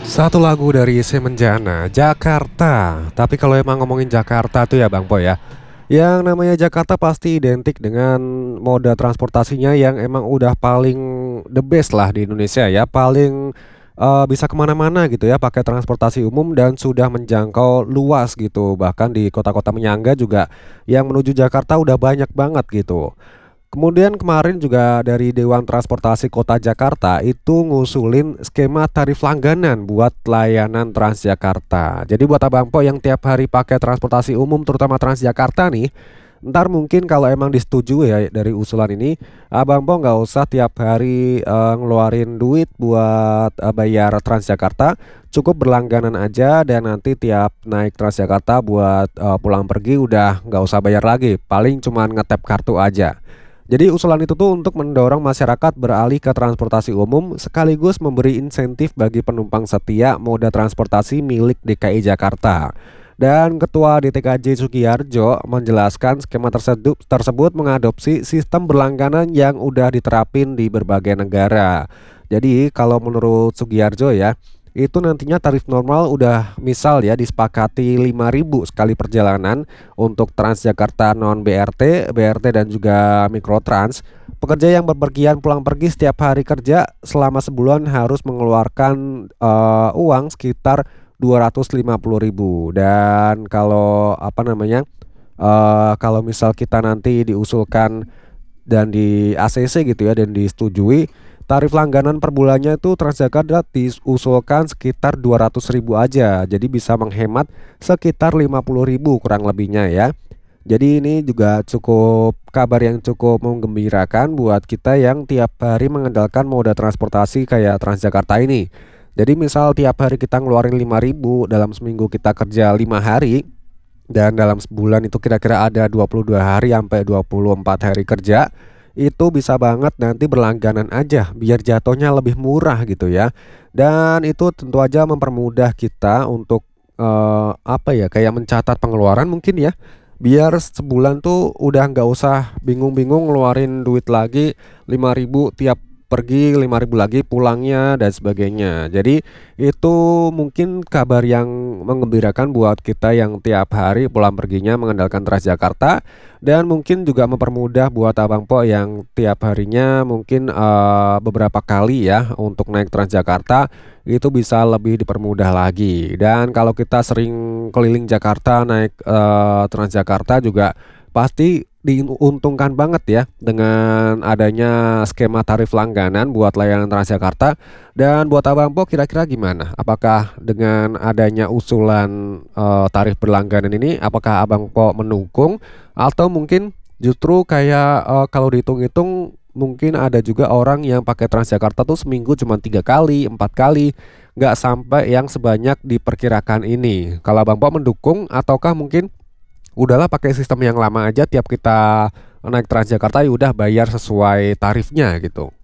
Satu lagu dari Semenjana, Jakarta. Tapi kalau emang ngomongin Jakarta tuh ya Bang Po ya, yang namanya Jakarta pasti identik dengan moda transportasinya yang emang udah paling the best lah di Indonesia ya. Paling bisa kemana-mana gitu ya pakai transportasi umum dan sudah menjangkau luas gitu. Bahkan di kota-kota menyangga juga yang menuju Jakarta udah banyak banget gitu. Kemudian kemarin juga dari Dewan Transportasi Kota Jakarta itu ngusulin skema tarif langganan buat layanan Transjakarta. Jadi buat Abang Po yang tiap hari pakai transportasi umum terutama Transjakarta nih, ntar mungkin kalau emang disetujui ya dari usulan ini, Abang Po nggak usah tiap hari ngeluarin duit buat bayar Transjakarta, cukup berlangganan aja dan nanti tiap naik Transjakarta buat pulang pergi udah nggak usah bayar lagi, paling cuman ngetap kartu aja. Jadi usulan itu tuh untuk mendorong masyarakat beralih ke transportasi umum sekaligus memberi insentif bagi penumpang setia moda transportasi milik DKI Jakarta. Dan Ketua DTKJ Sugiharjo menjelaskan skema tersebut mengadopsi sistem berlangganan yang udah diterapin di berbagai negara. Jadi kalau menurut Sugiharjo ya, itu nantinya tarif normal udah misal ya disepakati 5.000 sekali perjalanan untuk Transjakarta non BRT, BRT dan juga Mikrotrans. Pekerja yang berpergian pulang pergi setiap hari kerja selama sebulan harus mengeluarkan uang sekitar 250.000. Dan kalau apa namanya? Kalau misal kita nanti diusulkan dan di ACC gitu ya dan disetujui, tarif langganan per bulannya itu Transjakarta diusulkan sekitar 200.000 aja. Jadi bisa menghemat sekitar 50.000 kurang lebihnya ya. Jadi ini juga cukup kabar yang cukup menggembirakan buat kita yang tiap hari mengandalkan moda transportasi kayak Transjakarta ini. Jadi misal tiap hari kita ngeluarin 5.000, dalam seminggu kita kerja 5 hari dan dalam sebulan itu kira-kira ada 22 hari sampai 24 hari kerja, itu bisa banget nanti berlangganan aja biar jatuhnya lebih murah gitu ya. Dan itu tentu aja mempermudah kita untuk apa ya, kayak mencatat pengeluaran mungkin ya. Biar sebulan tuh udah nggak usah bingung-bingung ngeluarin duit lagi 5.000 tiap pergi, 5.000 lagi pulangnya dan sebagainya. Jadi itu mungkin kabar yang menggembirakan buat kita yang tiap hari pulang perginya mengandalkan Transjakarta, dan mungkin juga mempermudah buat Abang Po yang tiap harinya mungkin beberapa kali ya untuk naik Transjakarta itu bisa lebih dipermudah lagi. Dan kalau kita sering keliling Jakarta naik Transjakarta juga pasti diuntungkan banget ya dengan adanya skema tarif langganan buat layanan Transjakarta. Dan buat Abang Po kira-kira gimana? Apakah dengan adanya usulan tarif berlangganan ini, apakah Abang Po mendukung atau mungkin justru kayak kalau dihitung-hitung mungkin ada juga orang yang pakai Transjakarta tuh seminggu cuma 3 kali, 4 kali, nggak sampai yang sebanyak diperkirakan ini. Kalau Abang Po mendukung ataukah mungkin udahlah pakai sistem yang lama aja, tiap kita naik Transjakarta ya udah bayar sesuai tarifnya gitu.